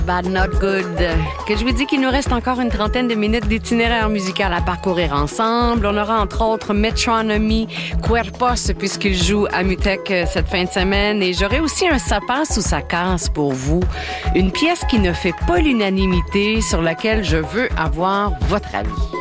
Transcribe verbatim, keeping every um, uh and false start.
Bad Not Good. Que je vous dis qu'il nous reste encore une trentaine de minutes d'itinéraire musical à parcourir ensemble. On aura entre autres Metronomy, Cuerpos, puisqu'il joue à Mutec cette fin de semaine. Et j'aurai aussi un Ça passe ou ça casse pour vous. Une pièce qui ne fait pas l'unanimité, sur laquelle je veux avoir votre avis.